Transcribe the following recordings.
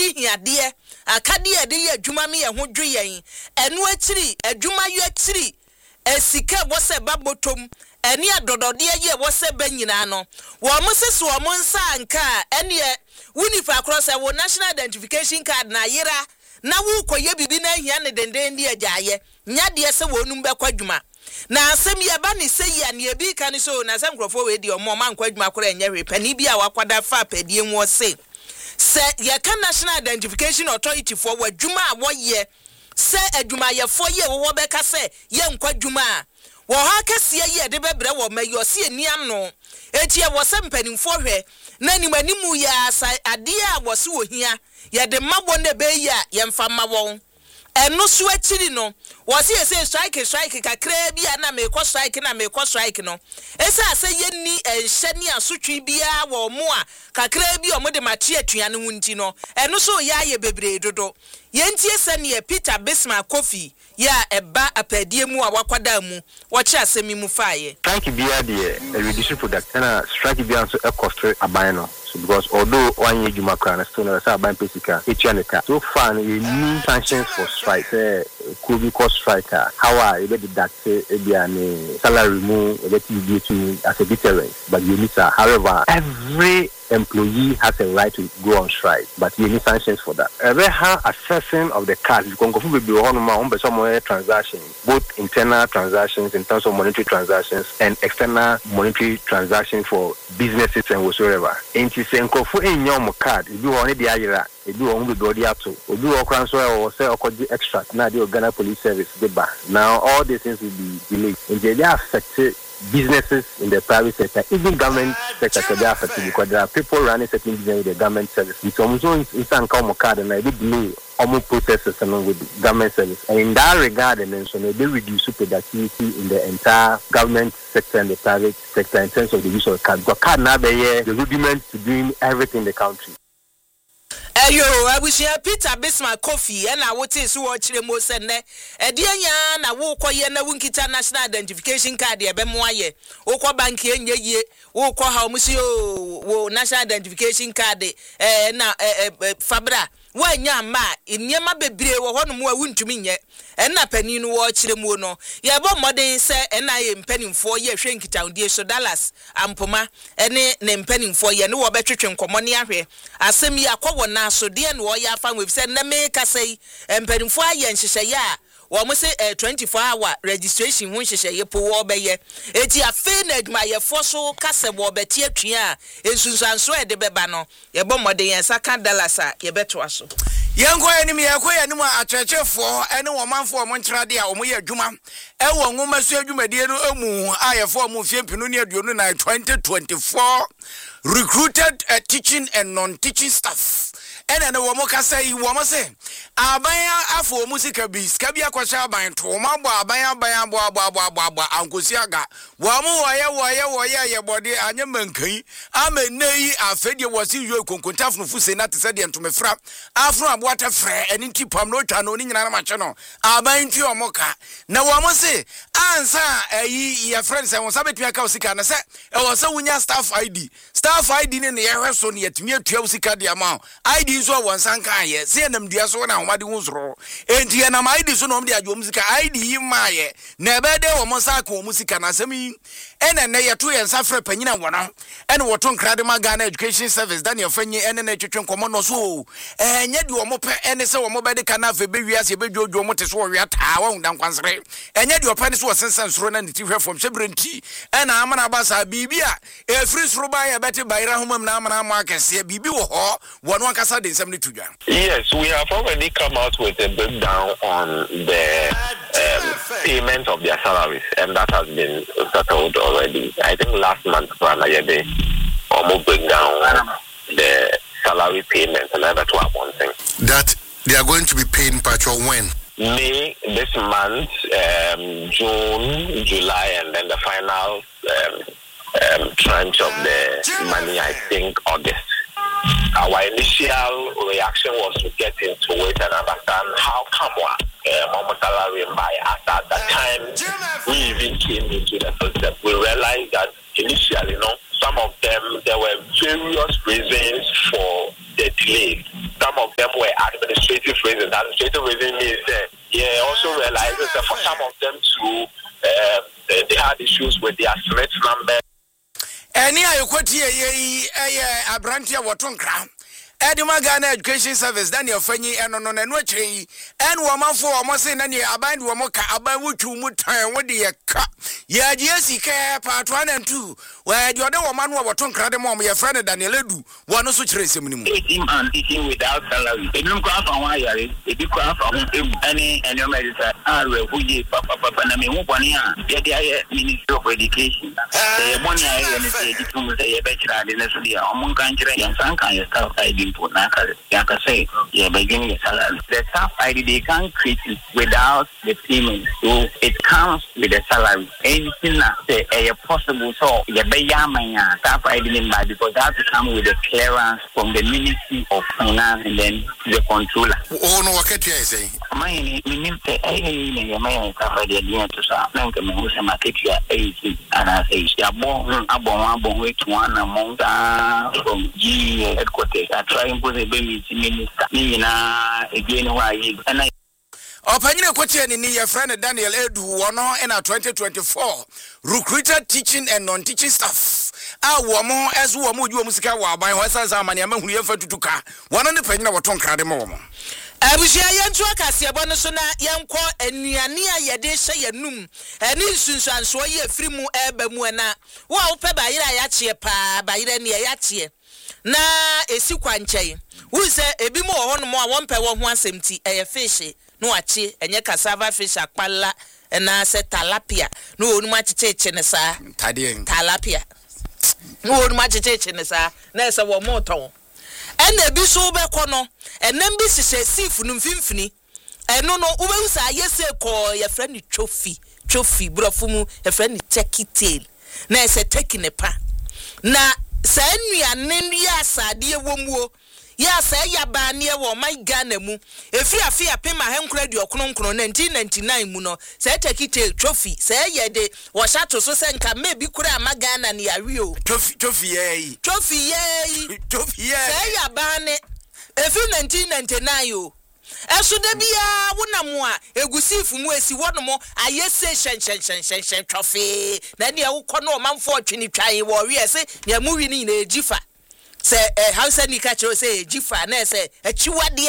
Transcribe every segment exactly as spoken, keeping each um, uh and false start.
di hiade akade ye de ye adwuma me ye ho dwe yen eno akiri adwuma yo akiri esika wo se babotom eni adodode ye wo se ba nyina no wo mo sese wo mo nsa anka ene unifa cross wo national identification card na yira na wo koye bibi na hia ne denden di ajaye nya de se wo num be kwadwuma na asem ye ba ne se ya ne bi kan so na asem krofo we di omo man kwadwuma kora enye hwe pani bi a wakwada fa padie mu se se ye kan national identification authority for wadwuma a wo ye se adwuma ye fo ye wo be ka se ye nkwadwuma a wo ha kase ye de bebre wo mayo se eniam no etie wo se mpanimfo hwe na nimanimu ya ade a wo se wo hia ye de mabo ne be ya ye mfa ma won eno so akiri no wo se say strike strike kakra bia na me ko strike na me ko strike no esa ase ye ni enhye ni asotwe bia wo mo a kakra bi o mo de mate atua no hunti no eno so ya ye bebre dodo ye ntie se ne Peter Bismarck Kofi ya eba apadie mu a wakwada mu wo kya asemi mu faaye strike bia de a reduce product na strike bia so e cost aban no so because although one year juma kran still na say aban pesika echianeka so far no ye need sanctions for strike eh could be cost striker how are you deduct e bia ne salary mu e get you to as a deterrent but you need to however every employee has a right to go on strike, but you need sanctions for that. Every assessing of the card, you can go for the transactions, both internal transactions in terms of monetary transactions and external monetary transactions for businesses and whatsoever. And you say, go for in your card, you want the ayira, you want to do the ato, you do a transfer or say or the extract. Now the Ghana Police Service, the bar. Now all these things will be delayed, and they are affected. Businesses in the private sector, even government sector, they are affected because there are people running certain business with the government service. It's almost instant come card and I did delay almost processes along with the government service. And in that regard, and so they reduce productivity in the entire government sector and the private sector in terms of the use of the card. Because card now be the rudiment to doing everything in the country. Ayo, I wish you Peter Bismarck Kofi and I would say so watch the most and a dear yan, I walk or yen a winkita national identification card, ya bemoye, Oko banki and ye, Oko how monsieur national identification card, eh, na Fabra. When ya ma in yama bebre or one more wound to me yet, and na penny no watch the mono. Ya bo modern say, and I am penning for ye shrink it down, dear so Dallas, and Poma, and name penning for ye no better than commonia here. As semi a cover now, so dear no ya fan with said, Nameka say, and penning for ye and she say, ya. Wa mo say a twenty-four hour registration won hye ye po wo be ye eti afened ma ye foso kase wo be tie twia ensunsanso e de beba no ye bo modern ye saka dollars a ye beto aso yenko enim ye ko enim achechefo ene wo manfo mo ntrade a wo ye adwuma e wo nwoma so adwumadie no emu ayefo mo fie mpinu ne aduonu na twenty twenty-four recruited uh, teaching and non-teaching staff. And then woman can say, woman say, Abaya afo musika bis, Kabia Kwasha by Toma, Abaya, Baya, Baba, Baba, Uncle Siaga, Wamu, Waya, Waya, Waya, your body, and your monkey. I'm a nay, I fed you was you contact from Fusena to Sadian to me frap, after a water fray, and in keep on no channel in Ramachano. Abayin to your mocha. Now, woman say, answer, ye, your friends, I was a bit Yakosika, and I said, I was a winner staff I D. Staff I D in the air, so yet me to Yosika the amount. I D so one sanka ye, see them dear so now, what was wrong. And Tiana, my D so no, the Musica I D in my never there or Mosako Musica Nasemi, and then they are two and suffer penina one, and what on Cradema Ghana Education Service, Daniel Fenny, and then a chicken common so, and yet you are more and so mobile can have a baby as a baby, you want to swear at our down consider, and yet your parents was sense run and from Chebrin Tea, and Amanabasa Bibia, a free through a better by Rahum Namana Marcus, a Bibi or one one Casa in seventy-two. Yes, we have already come out with a breakdown on the um, payment of their salaries, and that has been settled already. I think last month, Franayede, almost breakdown the salary payment and other twelve one thing. That they are going to be paid in patrol when? May this month, um, June, July, and then the final um, um, tranche of the money, I think August. Our initial reaction was to get into it and understand how come what uh, salary by us at that time we even came into the system. We realized that initially, you know, some of them there were various reasons for the delay. Some of them were So for some of them to, uh, they, they had issues with their threat number. Any I quote here, a brantia waton Edima Ghana Education Service, Daniel Fanny, and on an watchy, and woman for almost in any aband womoka about which you would time with the cup. Yeah, yes, he care part one and two, where you are the woman who waton cradamom, your friend Daniel Edu, one of such race minimum. Eighteen and teaching without salary. They don't come from one year, they do come from any and your medicine. Ah, who ye, Papa, Papa, and I mean, one year, the Ministry of Education. One year, and it's a bachelor in the city, among country, and some kind of stuff I did. Yaka say, yeah, beginning a salary. The staff I D they can't create it without the payment, so it comes with the salary. Anything that say a possible so the Bayamaya staff I D by because that to come with the clearance from the Ministry of Finance and then the controller. Oh no, what can you say? My name is a man staff I D to start. Thank you, Mister Market eighty and I say, yeah, born, I'm born with one among the from G headquarters. Trying to be minister, again, why and I. Opinion question in your friend Daniel Edu, one in our twenty twenty-four recruited teaching and non-teaching staff. Our woman as woman, you music while by Western Zamania, who you ever to car. One on the penny of Tom Cardamom. Abusia yantu akasi abono so na yenko anuane ayede hye yanum eni nsunsuan so ye free mu eba mu na wo a wo pe ba yira ya chie pa ba yira ne ya chie na esi kwankyɛn wo se ebi mu wo no mo a wo mpe wo ho asemti eye fish no achi enye cassava fish akpala na se tilapia no onu ma chicheche ne sa tadien tilapia no onu ma chicheche ne sa na se wo mo ton ena ebi so be kɔ no enam bi hyehyɛ sifu no mfimfini eno no wo be sa yese kɔ ye friend ni trophy trophy brofo mu ye friend ni turkey tail na se turkey ne pa na sa nnuane ya asade ewomuo ya sa ya ba ne wo my Ghana mu efiri afia pema henkura di okronkron nineteen ninety-nine mu no sa turkey tail trophy sa ye de wo shato so se nka me bi kura ama Ghana ne yawe o trophy trophy ye trophy ye trophy ye sa ya ba ne efiri nineteen ninety-nine o eso de bia wonam a egusifu mu esi wonom ayese shen shen shen shen shen trophy na ne wo kɔ no manfo twini twan wo wi ese ne mu wi ni na ejifa se eh Hausa ni ka kiro se ejifa na se achiwade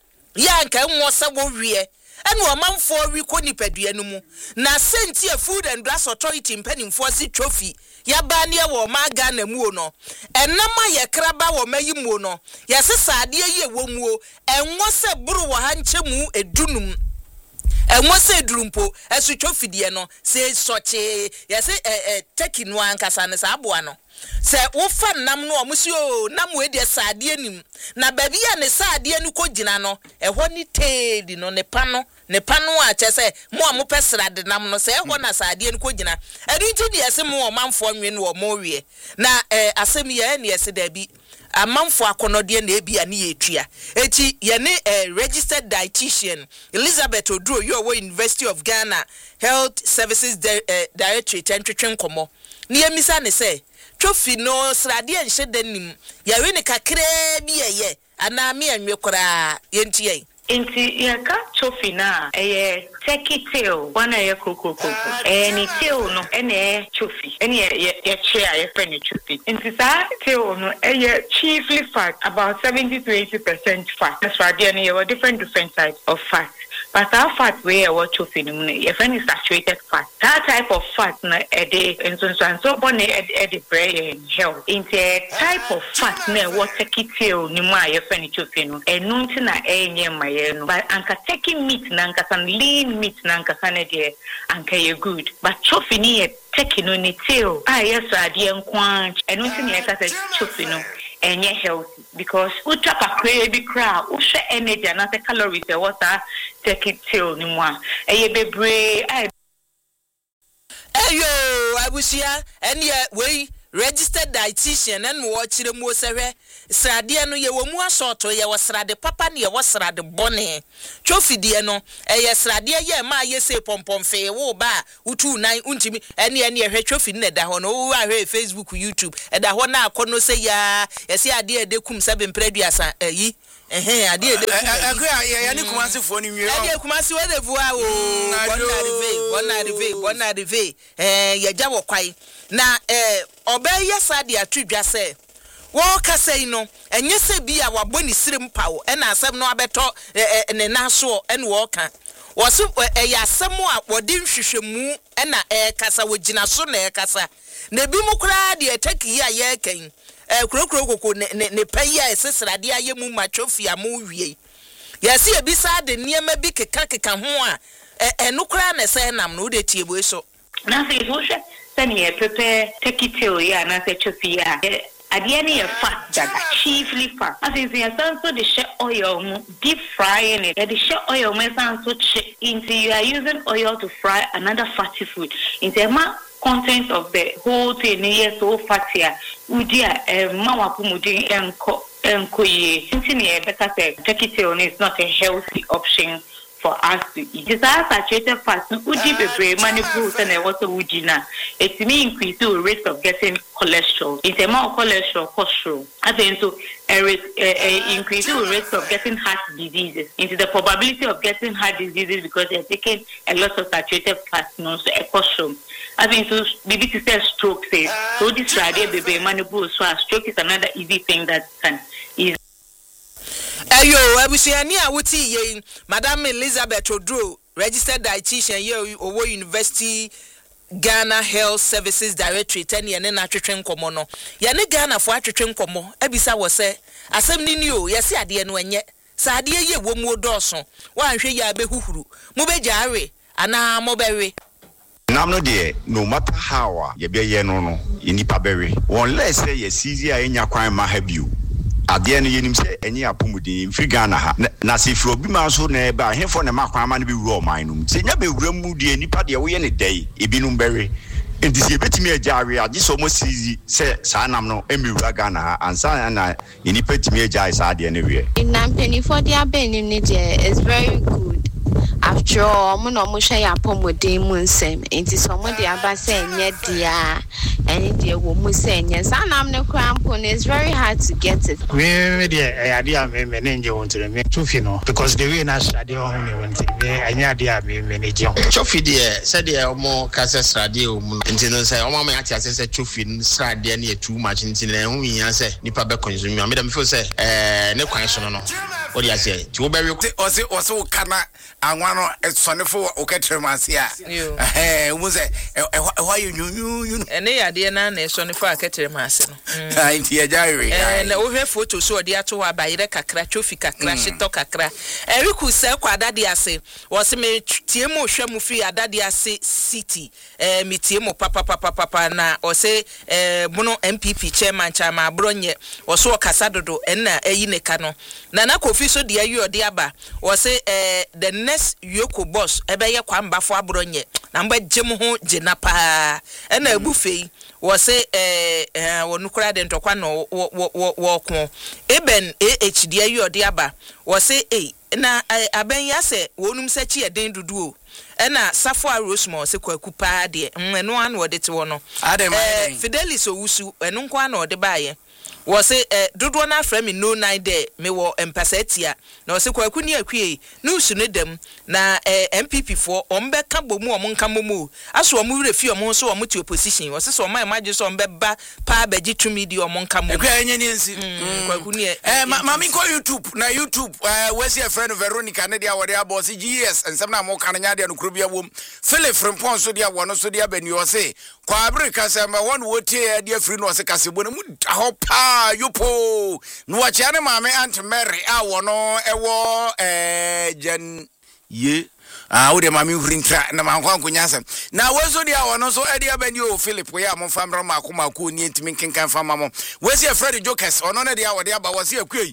ya nka nwo se wo wi e ene o manfo wi kɔ nipadua no mu na senti a food and drugs authority mpanimfo si trophy ya ba ne wo ma Ghana mu no enama ye kraba wo mayi mu no ye sesade ye wo mu o enwo se buru wo ha nchemu edunum enwo se durumpo esu twofidie no se soche ye se eh take no ankasa ne sa aboa no se wo fa nam no omusi o nam we de sade anim na ba bia ne sade anu ko gina no ehɔ ni teedi no ne pa no ne pa no a kyese mo a mo pesra de nam no se ehɔ na sade anu ko gina edu nti de ese mo o manfo nwe no mo wie na eh asem ye ne ese da bi amanfo akonode na ebia ne yetua eti ye ne eh, registered dietitian Elizabeth Oduro you are University of Ghana Health Services Di uh, Directorate entwetwen komo ne yemisa ne se trophy no srade enhye danim ya we ne kakra bi ye ana me anwe kora yentie Inti yaka trophy na eye turkey tail one eye koko koko eh ni tail no ene trophy ene ye ye chair ye friend trophy inti sa tail no eye chiefly fat about seventy to eighty percent fat that's why there are different different types of fat but our fat we are what trophy no your friend is saturated fat that type of fat na e dey so so bone e dey brain health inti type of fat na what turkey tail ni ma your friend trophy no enu nti na enye ma no but anka taking meat na anka san lean meat na anka san de anka ye good but trophy ni e taking no ni tail ah yes ade nkwan eno nti na ka say trophy no enye healthy because ultra pakwe bi kra wo hwe energy na the calories e water taking tail ni mo a eye bebre ai eyo abusia ene we registered dietitian and wo chire mu osehwe srade no ye wo mu asoto ye wo srade papa ne ye wo srade bone twofidie no eye srade ye ma ye se pompom fe wo ba utu nan untimi ene ene ye hwe twofi ne da ho no wo ahwe Facebook YouTube e da ho na akono se ya ye se ade ede kum sebe mpreduasa ayi eh ade ede akwa ya ni kumase fo ni wie ade kumase we de vua o bona rive bona rive bona rive eh ya ja wo kwai na eh obeye sade atudwa se wo kasai no enye se bi a wabɔ ni sirem pawo e na asɛm no abeto ne naso e no wo ka wo so e ya asɛm a wode nhwehwɛmu e na e kasa wo gina so na e kasa na bi mu kura de ataki a ye kan e kurokuro kokko ne ne payi a esesrade aye mu matwofi amu wie yesi e bi sa de niema bi keka keka ho a e no kura na se nam no de tie bo so na se wo hwe se ne prepare take it ya na se chofi ya Adiani a fat that chiefly fat. As in the sense of the share oil, deep frying it. The share oil may sound so cheap into you are using oil to fry another fatty food. In the amount content of the whole thing is so fatty. Udia eh mama pumudi enko enko ye. Since better say take it on is not a healthy option for us to eat. This are saturated fats. No, uji bebre money boost and water uji na. It may increase the risk of getting cholesterol. It's a more cholesterol, cholesterol. I think so. A risk, a increase the risk of getting heart diseases. Into the probability of getting heart diseases because they're taking a lot of saturated fats, no, so a cholesterol. I think so. Maybe to say stroke says so. This idea bebre money boost. So a stroke is another easy thing that can easily. Ayo abusiani a wuti ye Madam Elizabeth Odro registered dietitian ye Owo University Ghana Health Services Directorate ten ye ne na twetwe nkomo no ye ne Ghana fo atwetwe nkomo ebisa wo se asem ni ni o ye se ade no enye sa ade ye wo mu odoso wa nhwe ye abehuhuru mu begya awe ana mo bewe nam no de no matter how ye be ye no no inipa bewe unless say ye sizi a enya kwan ma ha biu ade no yenim se enye apomudi mfiri Ghana ha na se firi obi ma so na eba henfo na makwan ma no be wura o man no se nya be wura mu de nipa de wo ye ne dai ebinum bewe enti se betimi ajawe age so mo sizi se sa nam no emi wura Ghana ha ansa na nipa timi ajai sa ade no we nam penny for dia benim ne de is very good. After all, mo no mo hwe ya pomodin mu nsem enti so mo de aba se enye dia eni de wo mu se enye sanam ne krampo is very hard to get it. Me me de ade a me me nje wontere me chofi no because the way na srade ho me wonte me anya ade a me me ne je chofi de se de omo kase srade o mu enti no se omo ma ya tia se chofi srade na too much enti na hu yin se nipa be consume me da me feel say eh ne kwan so no no o de ase ti wo be o se o se kana anwano esonefo o ketremase a eh wo se why you you you ene yade na na esonefo a ketremase no ah inti ya jare eh na wo hwe photo so ode ato wa bayire kakra chofi kakra shito kakra eriku se kwa adade ase wo se me tie mo hwe mu fi adade ase city eh me tie mo papa papa papa na o se eh mono M P P chairman chama abronye wo so kasa dodo enna eyi ne ka no na na kofi so de ayi ode aba wo se eh the next yoko boss ebeye kwamba fo abronye na mba gem ho gina pa ena abufei wo se eh wonu kura de ntokwa no wo wo ko eben ah de ayi ode aba wo se eh na aben ya se wonum se chi eden dudu o ena safo arosmo se kwaku pa de eno an wo de te wo no eh Fidelis owusu eno nkwa na ode baaye wo se eh dodo na afra mi no nine day me wo empasatia na wo se kwaku ni akwie nusu ne dem na eh M P P fo ombe ka bomu om nka momu aso om wure fi om so om ti opposition wo se so ma imagine so ombe ba pa baji tumi di om nka momu akwa enye ni nsi kwaku ni eh ma mi ko YouTube na YouTube eh we se friend Veronica ne dia wo dia boss G S ensem na mo kan nya dia no kuro bia wom Philip Frimpon so dia wo no so dia bani wo se kwa Africa se ma won wo tie dia free no se kasebo ne mu ho pa yupo no wachiane mame Aunt Mary a wono ewo eh jan ye ah wo de mame hurintra na mankwa nkunyasem na wezo dia wono so e dia bani o Philip we am famra makoma ko ni ntimi kenkan fama mo we se Fred Jokers ono na dia wo dia ba wo se akui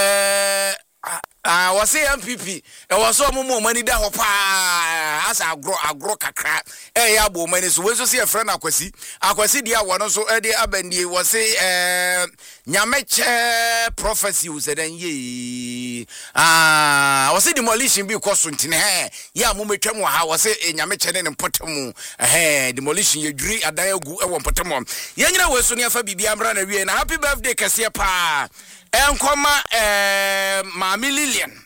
eh ah wase M P P e waso omomo mani da ho pa asa agro agro kakra e ya bo mani so weso se friend akwasi akwasi dia wono so e de abandie wase eh nyameche prophecy useden ye ah o se demolition bi koso ntine he ya mo metwam ha wo se enyame kyene ne mpotemu eh demolition ye dwuri adan agu e wo mpotemu ye nyina we so ne afa bibia amra na wie na happy birthday kase pa enkoma eh Mami Lilian